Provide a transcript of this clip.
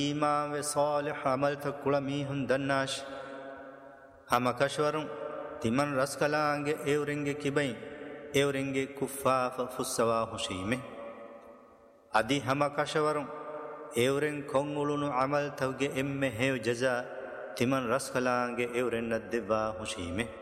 إيمان وصالح عمل تقول ميهن دناش هما كشورم تمن رسكلانگ ايورنگ كبين ايورنگ كفاف فسوا حشيمه أدي هما كشورم ايورن كونغولون عمل توگه ام هيو جزا تمن رسكلانگ ايورن ندوا حشيمه